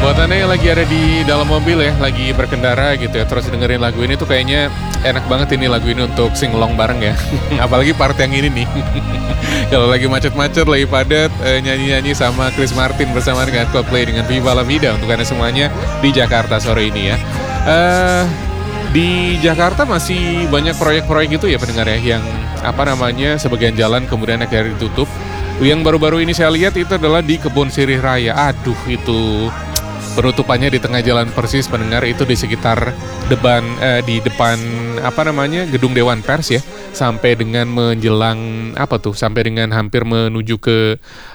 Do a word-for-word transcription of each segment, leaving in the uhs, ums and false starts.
Buat Anda yang lagi ada di dalam mobil ya, lagi berkendara gitu ya, terus dengerin lagu ini tuh kayaknya enak banget ini lagu ini untuk singelong bareng ya. Apalagi part yang ini nih. Kalau lagi macet-macet, lagi padat, eh, nyanyi-nyanyi sama Chris Martin bersama dengan Coldplay dengan Viva La Vida untuk Anda semuanya di Jakarta sore ini ya. Eh, di Jakarta masih banyak proyek-proyek gitu ya pendengar ya, yang apa namanya sebagian jalan kemudian akhirnya ditutup. Yang baru-baru ini saya lihat itu adalah di Kebun Sirih Raya. Aduh, itu penutupannya di tengah jalan persis pendengar, itu di sekitar depan eh, di depan apa namanya gedung Dewan Pers ya, sampai dengan menjelang apa tuh sampai dengan hampir menuju ke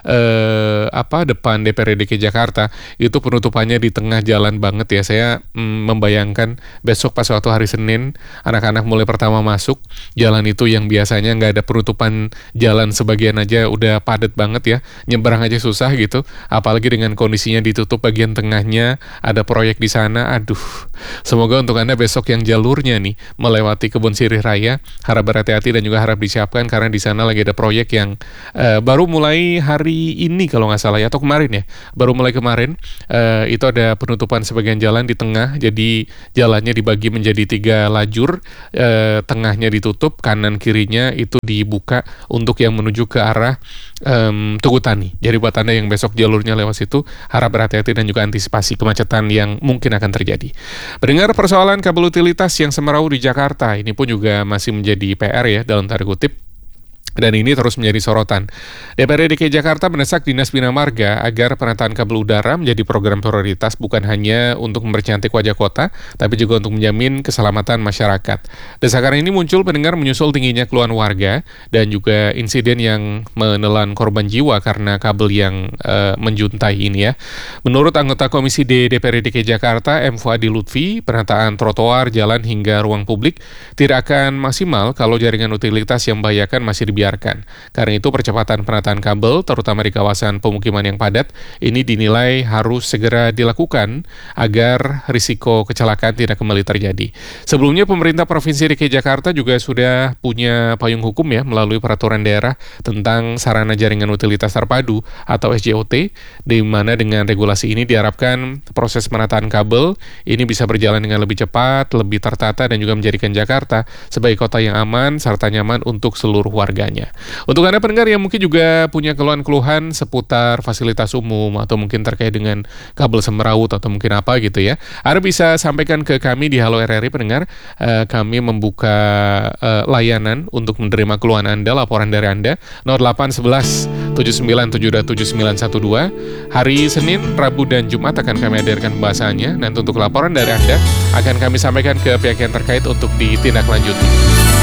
eh, apa depan D P R D D K Jakarta. Itu penutupannya di tengah jalan banget ya. Saya mm, membayangkan besok pas suatu hari Senin anak-anak mulai pertama masuk, jalan itu yang biasanya nggak ada penutupan jalan sebagian aja udah padat banget ya, nyebrang aja susah gitu, apalagi dengan kondisinya ditutup bagian tengahnya, ada proyek di sana. Aduh, semoga untuk Anda besok yang jalurnya nih melewati Kebun Sirih Raya harap berhati-hati dan juga harap disiapkan, karena di sana lagi ada proyek yang uh, baru mulai hari ini kalau nggak salah ya, atau kemarin ya, baru mulai kemarin. Uh, itu ada penutupan sebagian jalan di tengah, jadi jalannya dibagi menjadi tiga lajur, uh, tengahnya ditutup, kanan kirinya itu dibuka untuk yang menuju ke arah um, Tugu Tani. Jadi buat Anda yang besok jalurnya lewat situ harap berhati-hati dan juga antisipasi kemacetan yang mungkin akan terjadi. Mendengar persoalan kabel utilitas yang semerawut di Jakarta, ini pun juga masih menjadi P R ya dalam tanda kutip. Dan ini terus menjadi sorotan. D P R D D K Jakarta mendesak Dinas Bina Marga agar penataan kabel udara menjadi program prioritas, bukan hanya untuk mempercantik wajah kota, tapi juga untuk menjamin keselamatan masyarakat. Desakan ini muncul pendengar menyusul tingginya keluhan warga dan juga insiden yang menelan korban jiwa karena kabel yang uh, menjuntai ini ya. Menurut anggota Komisi D D P R D D K Jakarta, M. Fuadi Lutfi, penataan trotoar, jalan hingga ruang publik tidak akan maksimal kalau jaringan utilitas yang membahayakan masih dibiarkan. Karena itu percepatan penataan kabel, terutama di kawasan pemukiman yang padat, ini dinilai harus segera dilakukan agar risiko kecelakaan tidak kembali terjadi. Sebelumnya pemerintah Provinsi D K Jakarta juga sudah punya payung hukum ya, melalui peraturan daerah tentang sarana jaringan utilitas terpadu atau S J O T, di mana dengan regulasi ini diharapkan proses penataan kabel ini bisa berjalan dengan lebih cepat, lebih tertata, dan juga menjadikan Jakarta sebagai kota yang aman serta nyaman untuk seluruh warganya. Untuk Anda pendengar yang mungkin juga punya keluhan-keluhan seputar fasilitas umum atau mungkin terkait dengan kabel semerawut atau mungkin apa gitu ya, Anda bisa sampaikan ke kami di Halo R R I pendengar. Uh, kami membuka uh, layanan untuk menerima keluhan Anda, laporan dari Anda. nol delapan satu satu tujuh sembilan tujuh dua tujuh sembilan satu dua. Hari Senin, Rabu, dan Jumat akan kami hadirkan pembahasannya. Nanti untuk laporan dari Anda akan kami sampaikan ke pihak yang terkait untuk ditindaklanjuti.